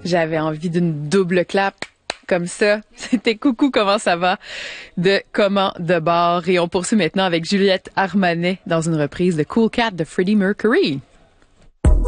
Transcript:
J'avais envie d'une double clap comme ça. C'était Coucou, comment ça va de Comment de bord. Et on poursuit maintenant avec Juliette Armanet dans une reprise de Cool Cat de Freddie Mercury.